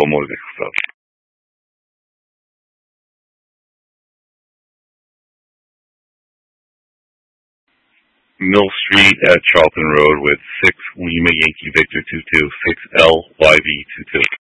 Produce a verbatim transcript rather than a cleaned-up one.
Qual Motor Vehicle Club. Mill Street at Charlton Road with six Lima Yankee Victor two two, six L Y V two two.